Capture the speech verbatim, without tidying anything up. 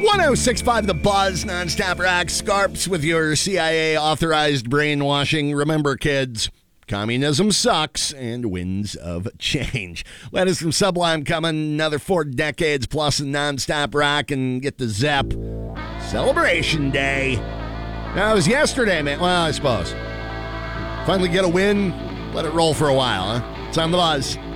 one oh six point five The Buzz, nonstop rock, Scarps with your C I A-authorized brainwashing. Remember, kids, communism sucks and winds of change. Latest from Sublime coming, another four decades plus of nonstop rock, and get the Zepp. Celebration Day. Now, it was yesterday, man. Well, I suppose. Finally get a win, let it roll for a while, huh? It's on The Buzz.